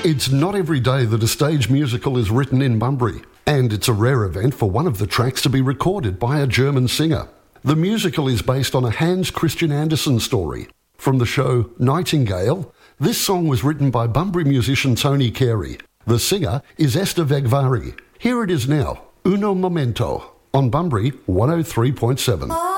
It's not every day that a stage musical is written in Bunbury, and it's a rare event for one of the tracks to be recorded by a German singer. The musical is based on a Hans Christian Andersen story. From the show Nightingale, this song was written by Bunbury musician Tony Carey. The singer is Esther Vegvari. Here it is now, Uno Momento, on Bunbury 103.7.